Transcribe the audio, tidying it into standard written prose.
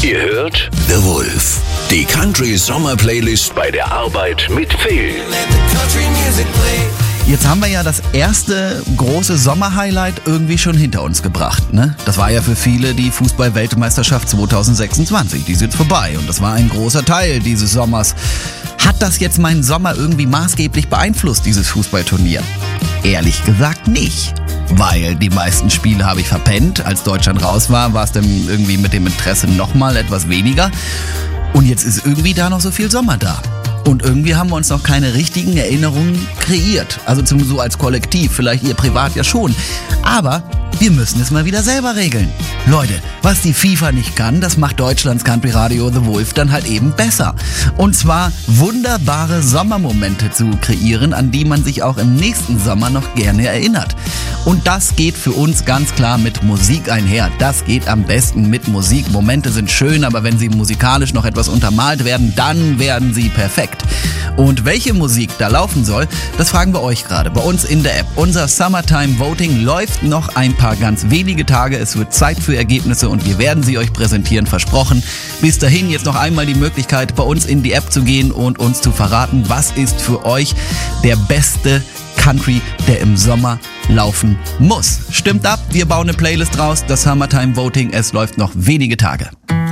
Ihr hört The Wolf, die Country-Sommer-Playlist bei der Arbeit mit Phil. Jetzt haben wir ja das erste große Sommerhighlight irgendwie schon hinter uns gebracht, ne? Das war ja für viele die Fußball-Weltmeisterschaft 2026. Die ist jetzt vorbei und das war ein großer Teil dieses Sommers. Hat das jetzt meinen Sommer irgendwie maßgeblich beeinflusst, dieses Fußballturnier? Ehrlich gesagt nicht. Weil die meisten Spiele habe ich verpennt. Als Deutschland raus war es dann irgendwie mit dem Interesse nochmal etwas weniger. Und jetzt ist irgendwie da noch so viel Sommer da. Und irgendwie haben wir uns noch keine richtigen Erinnerungen kreiert. Also zumindest so als Kollektiv, vielleicht ihr privat ja schon. Aber wir müssen es mal wieder selber regeln. Leute, was die FIFA nicht kann, das macht Deutschlands Country Radio The Wolf dann halt eben besser. Und zwar wunderbare Sommermomente zu kreieren, an die man sich auch im nächsten Sommer noch gerne erinnert. Und das geht für uns ganz klar mit Musik einher. Das geht am besten mit Musik. Momente sind schön, aber wenn sie musikalisch noch etwas untermalt werden, dann werden sie perfekt. Und welche Musik da laufen soll, das fragen wir euch gerade bei uns in der App. Unser Summertime Voting läuft noch ein paar ganz wenige Tage. Es wird Zeit für Ergebnisse und wir werden sie euch präsentieren, versprochen. Bis dahin jetzt noch einmal die Möglichkeit, bei uns in die App zu gehen und uns zu verraten, was ist für euch der beste Country, der im Sommer laufen muss. Stimmt ab, wir bauen eine Playlist raus. Das Summertime Voting, es läuft noch wenige Tage.